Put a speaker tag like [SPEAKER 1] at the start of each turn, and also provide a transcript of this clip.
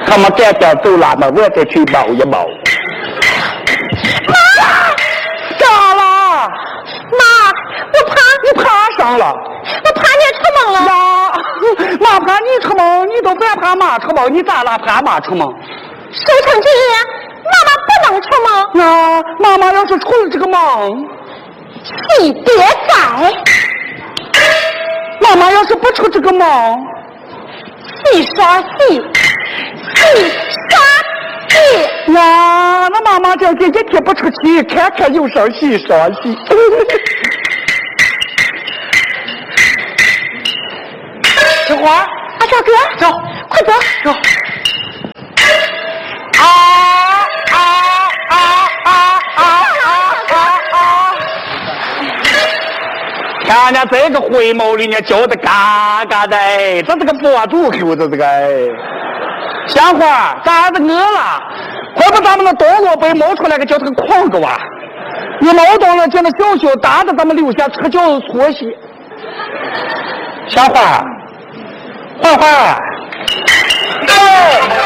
[SPEAKER 1] 他们赶掉走了嘛，我再去抱一抱。
[SPEAKER 2] 妈，
[SPEAKER 1] 咋了？
[SPEAKER 2] 妈，我怕
[SPEAKER 1] 你怕上了？
[SPEAKER 2] 我怕你出梦了。
[SPEAKER 1] 呀，妈怕你出梦，你都不怕妈出梦，你咋了怕妈出梦？
[SPEAKER 2] 收成这样，妈妈不能出梦。
[SPEAKER 1] 那妈妈要是出了这个梦，
[SPEAKER 2] 你别改。
[SPEAKER 1] 妈妈要是不出这个梦，
[SPEAKER 2] 戏耍戏，戏耍戏。
[SPEAKER 1] 呀，那妈妈这一天不出去，看看有事戏耍戏。
[SPEAKER 2] 小花，啊，赵哥，
[SPEAKER 1] 走，
[SPEAKER 2] 快走，
[SPEAKER 1] 走。啊啊啊啊啊啊啊！看见这个回眸里面叫的嘎嘎的，这是个佛祖口子这个。香花，咋子饿了？快把咱们的多萝卜冒出来个叫他个狂个娃！你劳动了，叫那小小大的咱们留下吃饺子搓洗。香花，花花，